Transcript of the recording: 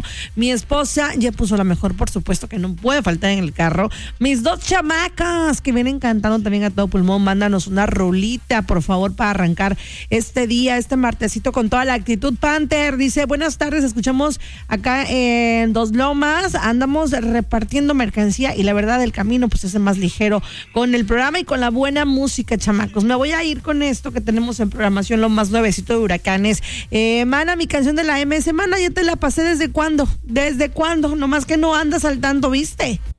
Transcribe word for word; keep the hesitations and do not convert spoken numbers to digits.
Mi esposa ya puso la mejor, por supuesto que no puede faltar en el carro. Mis dos chamacas que vienen cantando también a todo pulmón. Mándanos una rolita, por favor, para arrancar este día, este martesito con toda la actitud. Panther dice, buenas tardes, escuchamos acá en Dos Lomas, andamos repartiendo mercancía y la verdad el camino pues es el más ligero con el programa y con la buena música, chamacos. Me voy a ir con esto que tenemos en programación, lo más nuevecito de Huracanes. Eh, mana, mi canción de la M S, mana, ya te la pasé desde cuándo, desde cuándo, nomás que no andas saltando, ¿viste?